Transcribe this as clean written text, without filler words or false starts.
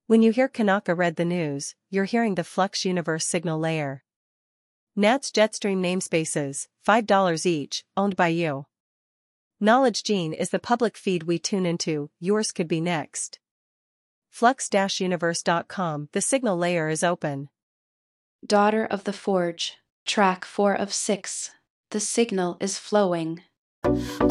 When you hear Kanaka read the news, you're hearing the Flux Universe signal layer. NAT's Jetstream namespaces, $5 each, owned by you. Knowledge Gene is the public feed we tune into, yours could be next. Flux-universe.com, the signal layer is open. Daughter of the Forge, track 4 of 6. The signal is flowing.